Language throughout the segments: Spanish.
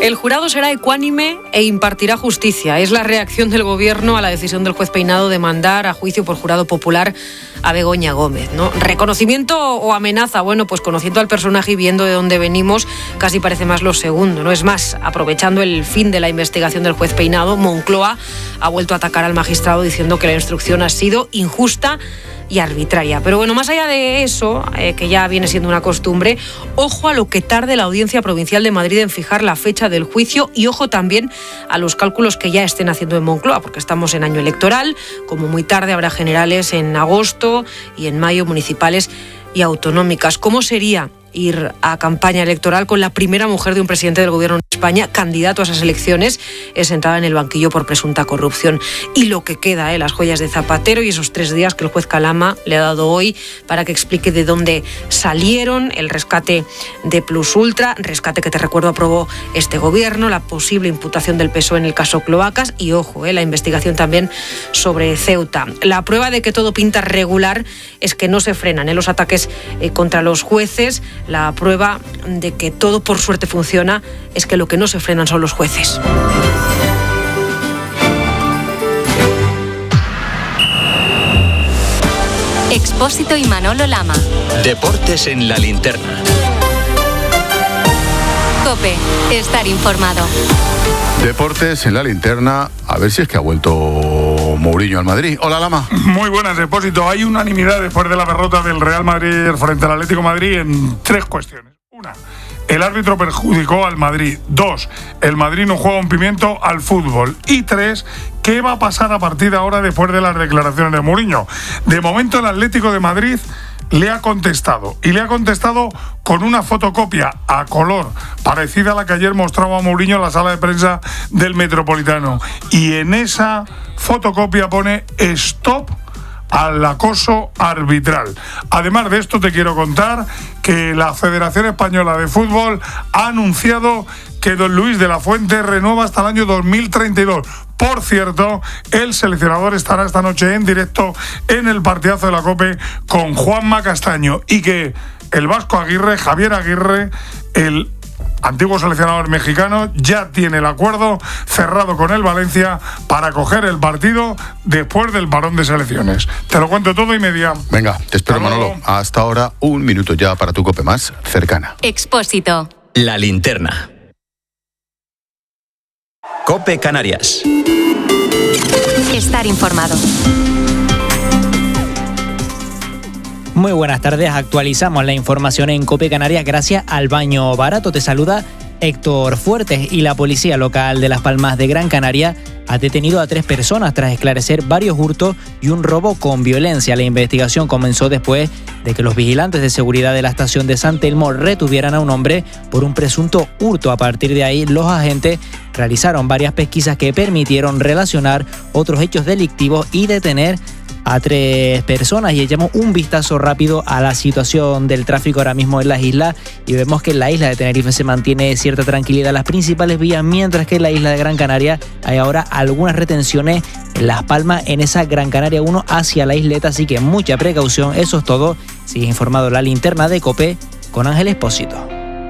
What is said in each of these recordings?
El jurado será ecuánime e impartirá justicia. Es la reacción del Gobierno a la decisión del juez Peinado de mandar a juicio por jurado popular a Begoña Gómez, ¿no? ¿Reconocimiento o amenaza? Bueno, pues conociendo al personaje y viendo de dónde venimos, casi parece más lo segundo, ¿no? Es más, aprovechando el fin de la investigación del juez Peinado, Moncloa ha vuelto a atacar al magistrado diciendo que la instrucción ha sido injusta y arbitraria. Pero bueno, más allá de eso, que ya viene siendo una costumbre, ojo a lo que tarde la Audiencia Provincial de Madrid en fijar la fecha del juicio y ojo también a los cálculos que ya estén haciendo en Moncloa, porque estamos en año electoral, como muy tarde habrá generales en agosto y en mayo municipales y autonómicas. ¿Cómo sería ir a campaña electoral con la primera mujer de un presidente del Gobierno de España, candidato a esas elecciones, sentada en el banquillo por presunta corrupción? Y lo que queda, las joyas de Zapatero y esos 3 días que el juez Calama le ha dado hoy para que explique de dónde salieron, el rescate de Plus Ultra, rescate que, te recuerdo, aprobó este Gobierno, la posible imputación del PSOE en el caso Cloacas y, ojo, la investigación también sobre Ceuta. La prueba de que todo pinta regular es que no se frenan los ataques contra los jueces. La prueba de que todo por suerte funciona es que lo que no se frenan son los jueces. Expósito y Manolo Lama. Deportes en la linterna. COPE, estar informado. Deportes en la linterna, a ver si es que ha vuelto Mourinho al Madrid. Hola, Lama. Muy buenas, Expósito. Hay unanimidad después de la derrota del Real Madrid frente al Atlético de Madrid en 3 cuestiones. 1. El árbitro perjudicó al Madrid. 2. El Madrid no juega un pimiento al fútbol. Y 3. ¿Qué va a pasar a partir de ahora después de las declaraciones de Mourinho? De momento, el Atlético de Madrid le ha contestado, y le ha contestado con una fotocopia a color parecida a la que ayer mostraba Mourinho en la sala de prensa del Metropolitano, y en esa fotocopia pone stop al acoso arbitral. Además de esto, te quiero contar que la Federación Española de Fútbol ha anunciado que don Luis de la Fuente renueva hasta el año 2032. Por cierto, el seleccionador estará esta noche en directo en el partidazo de la COPE con Juanma Castaño, y que el vasco Aguirre, Javier Aguirre, el antiguo seleccionador mexicano, ya tiene el acuerdo cerrado con el Valencia para coger el partido después del parón de selecciones. Te lo cuento todo y media. Venga, te espero, Manolo. Hasta ahora, 1 minuto ya para tu COPE más cercana. Expósito. La linterna. COPE Canarias. Estar informado. Muy buenas tardes, actualizamos la información en COPE Canarias gracias al Baño Barato. Te saluda Héctor Fuertes. Y la policía local de Las Palmas de Gran Canaria ha detenido a 3 personas tras esclarecer varios hurtos y un robo con violencia. La investigación comenzó después de que los vigilantes de seguridad de la estación de San Telmo retuvieran a un hombre por un presunto hurto. A partir de ahí, los agentes realizaron varias pesquisas que permitieron relacionar otros hechos delictivos y detener a 3 personas. Y echamos un vistazo rápido a la situación del tráfico ahora mismo en las islas y vemos que en la isla de Tenerife se mantiene cierta tranquilidad en las principales vías, mientras que en la isla de Gran Canaria hay ahora algunas retenciones en Las Palmas, en esa Gran Canaria 1 hacia la isleta, así que mucha precaución. Eso es todo. Sigue informado la linterna de COPE con Ángel Expósito.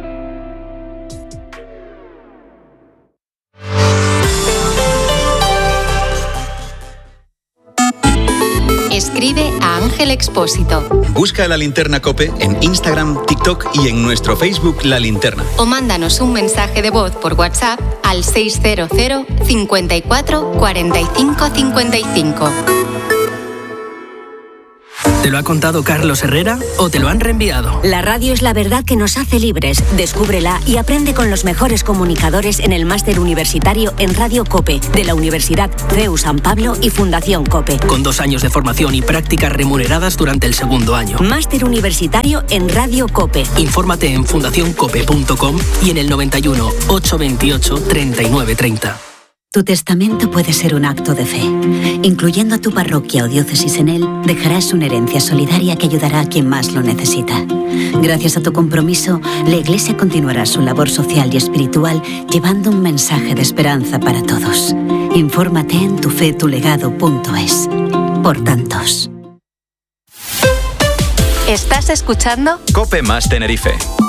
Escribe a Ángel Expósito. Busca La Linterna COPE en Instagram, TikTok y en nuestro Facebook La Linterna. O mándanos un mensaje de voz por WhatsApp al 600 54 45 55. ¿Te lo ha contado Carlos Herrera o te lo han reenviado? La radio es la verdad que nos hace libres. Descúbrela y aprende con los mejores comunicadores en el máster universitario en Radio COPE de la Universidad CEU San Pablo y Fundación COPE. Con 2 años de formación y prácticas remuneradas durante el 2º año. Máster universitario en Radio COPE. Infórmate en fundacioncope.com y en el 91 828 3930. Tu testamento puede ser un acto de fe. Incluyendo a tu parroquia o diócesis en él, dejarás una herencia solidaria que ayudará a quien más lo necesita. Gracias a tu compromiso, la Iglesia continuará su labor social y espiritual, llevando un mensaje de esperanza para todos. Infórmate en tufetulegado.es. Por tantos. ¿Estás escuchando? COPE más Tenerife.